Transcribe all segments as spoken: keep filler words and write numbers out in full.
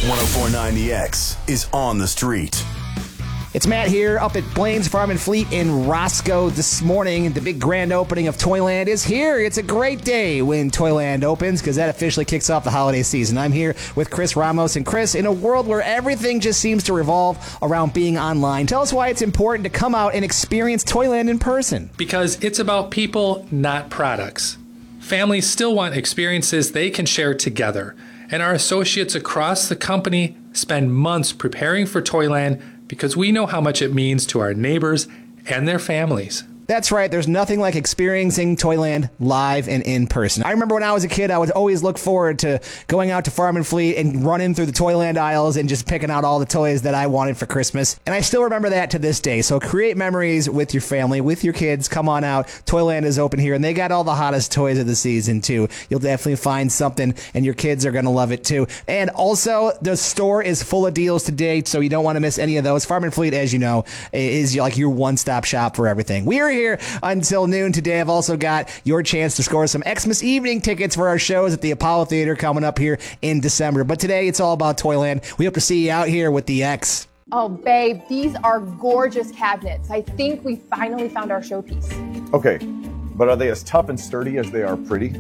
one oh four point nine The X is on the street. It's Matt here up at Blaine's Farm and Fleet in Roscoe this morning. The big grand opening of Toyland is here. It's a great day when Toyland opens because that officially kicks off the holiday season. I'm here with Chris Ramos. And Chris, in a world where everything just seems to revolve around being online, tell us why it's important to come out and experience Toyland in person. Because it's about people, not products. Families still want experiences they can share together. And our associates across the company spend months preparing for Toyland because we know how much it means to our neighbors and their families. That's right. There's nothing like experiencing Toyland live and in person. I remember when I was a kid, I would always look forward to going out to Farm and Fleet and running through the Toyland aisles and just picking out all the toys that I wanted for Christmas. And I still remember that to this day. So create memories with your family, with your kids. Come on out. Toyland is open here, and they got all the hottest toys of the season, too. You'll definitely find something, and your kids are going to love it, too. And also, the store is full of deals today, so you don't want to miss any of those. Farm and Fleet, as you know, is like your one-stop shop for everything. We are here until noon today. I've also got your chance to score some Xmas evening tickets for our shows at the Apollo Theater coming up here in December. But today it's all about Toyland. We hope to see you out here with the X. Oh, babe, these are gorgeous cabinets. I think we finally found our showpiece. Okay, but are they as tough and sturdy as they are pretty?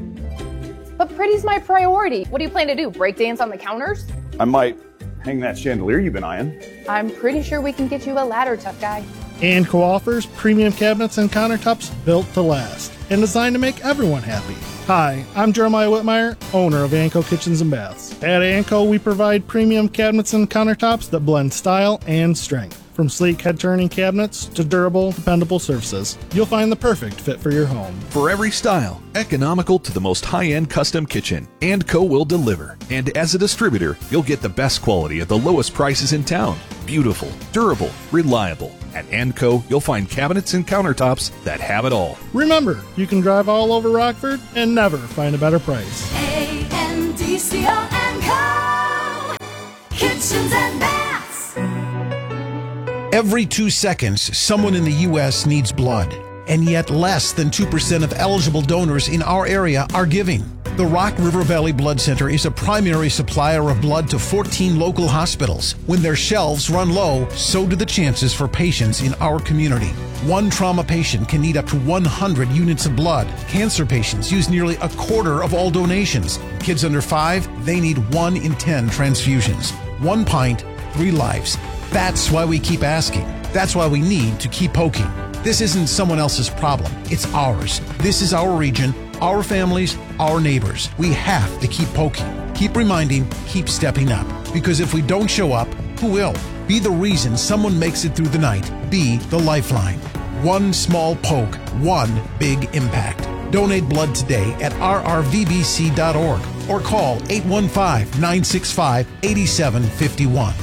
But pretty's my priority. What do you plan to do, break dance on the counters? I might hang that chandelier you've been eyeing. I'm pretty sure we can get you a ladder, tough guy. Anco offers premium cabinets and countertops built to last and designed to make everyone happy. Hi, I'm Jeremiah Whitmire, owner of Anco Kitchens and Baths. At Anco, we provide premium cabinets and countertops that blend style and strength. From sleek head-turning cabinets to durable, dependable surfaces, you'll find the perfect fit for your home. For every style, economical to the most high-end custom kitchen, Anco will deliver. And as a distributor, you'll get the best quality at the lowest prices in town. Beautiful, durable, reliable. At Anco, you'll find cabinets and countertops that have it all. Remember, you can drive all over Rockford and never find a better price. A N D C O and Co. Kitchens and Baths. Every two seconds, someone in the U S needs blood, and yet less than two percent of eligible donors in our area are giving. The Rock River Valley Blood Center is a primary supplier of blood to fourteen local hospitals. When their shelves run low, so do the chances for patients in our community. One trauma patient can need up to one hundred units of blood. Cancer patients use nearly a quarter of all donations. Kids under five, they need one in ten transfusions. One pint, three lives. That's why we keep asking. That's why we need to keep poking. This isn't someone else's problem. It's ours. This is our region, our families, our neighbors. We have to keep poking, keep reminding, keep stepping up. Because if we don't show up, who will? Be the reason someone makes it through the night. Be the lifeline. One small poke, one big impact. Donate blood today at r r v b c dot org or call eight one five, nine six five, eight seven five one.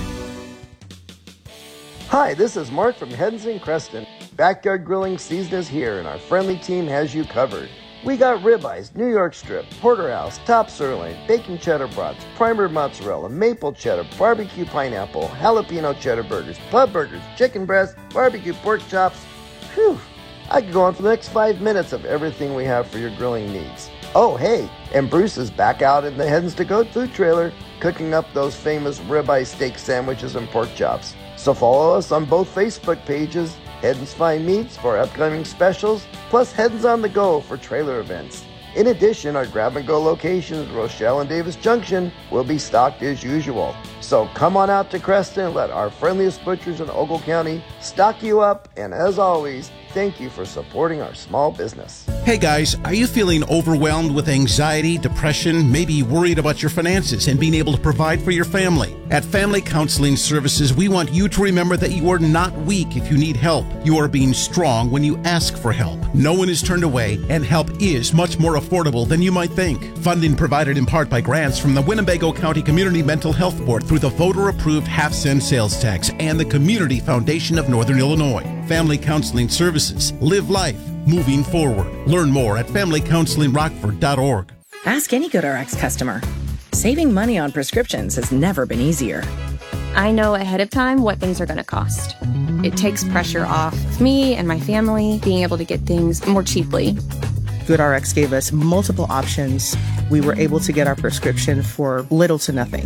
Hi, this is Mark from Heddens and Creston. Backyard grilling season is here and our friendly team has you covered. We got ribeyes, New York strip, porterhouse, top sirloin, bacon cheddar brats, primer mozzarella, maple cheddar, barbecue pineapple, jalapeno cheddar burgers, pub burgers, chicken breast, barbecue pork chops. Whew, I could go on for the next five minutes of everything we have for your grilling needs. Oh, hey, and Bruce is back out in the Heddens to Goat food trailer, cooking up those famous ribeye steak sandwiches and pork chops. So follow us on both Facebook pages, Heddens Fine Meats for upcoming specials, plus Heddens on the Go for trailer events. In addition, our grab-and-go locations, Rochelle and Davis Junction, will be stocked as usual. So come on out to Creston and let our friendliest butchers in Ogle County stock you up, and as always, thank you for supporting our small business. Hey guys, are you feeling overwhelmed with anxiety, depression, maybe worried about your finances and being able to provide for your family? At Family Counseling Services, we want you to remember that you are not weak if you need help. You are being strong when you ask for help. No one is turned away, and help is much more affordable than you might think. Funding provided in part by grants from the Winnebago County Community Mental Health Board through the voter-approved half-cent sales tax and the Community Foundation of Northern Illinois. Family Counseling Services. Live life moving forward. Learn more at family counseling rockford dot org. Ask any GoodRx customer. Saving money on prescriptions has never been easier. I know ahead of time what things are going to cost. It takes pressure off of me and my family being able to get things more cheaply. GoodRx gave us multiple options. We were able to get our prescription for little to nothing.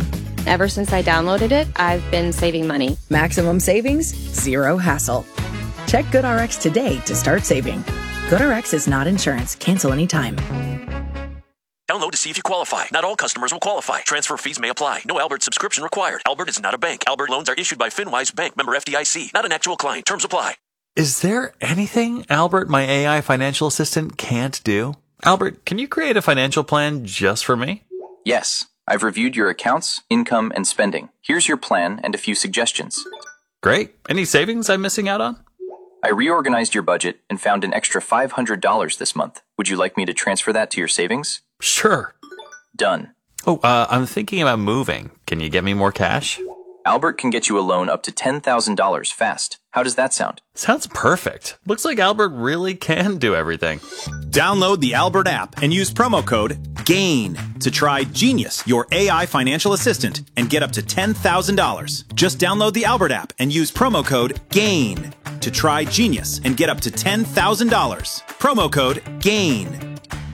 Ever since I downloaded it, I've been saving money. Maximum savings, zero hassle. Check GoodRx today to start saving. GoodRx is not insurance. Cancel anytime. Download to see if you qualify. Not all customers will qualify. Transfer fees may apply. No Albert subscription required. Albert is not a bank. Albert loans are issued by FinWise Bank, member F D I C. Not an actual client. Terms apply. Is there anything Albert, my A I financial assistant, can't do? Albert, can you create a financial plan just for me? Yes. I've reviewed your accounts, income, and spending. Here's your plan and a few suggestions. Great. Any savings I'm missing out on? I reorganized your budget and found an extra five hundred dollars this month. Would you like me to transfer that to your savings? Sure. Done. Oh, uh, I'm thinking about moving. Can you get me more cash? Albert can get you a loan up to ten thousand dollars fast. How does that sound? Sounds perfect. Looks like Albert really can do everything. Download the Albert app and use promo code GAIN to try Genius, your A I financial assistant, and get up to ten thousand dollars. Just download the Albert app and use promo code GAIN to try Genius and get up to ten thousand dollars. Promo code GAIN.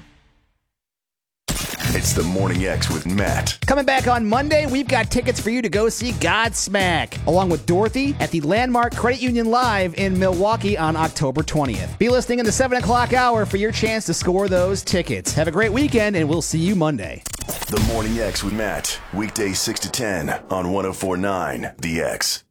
It's the Morning X with Matt. Coming back on Monday, we've got tickets for you to go see Godsmack, along with Dorothy at the Landmark Credit Union Live in Milwaukee on October twentieth. Be listening in the seven o'clock hour for your chance to score those tickets. Have a great weekend, and we'll see you Monday. The Morning X with Matt, weekdays six to ten on one oh four point nine The X.